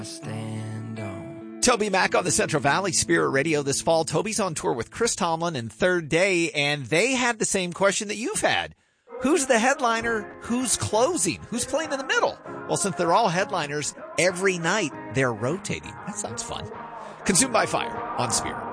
Stand on. Toby Mac on the Central Valley Spirit Radio this fall. Toby's on tour with Chris Tomlin and Third Day, and they had the same question that you've had. Who's the headliner? Who's closing? Who's playing in the middle? Well, since they're all headliners, every night they're rotating. That sounds fun. Consumed by Fire on Spirit.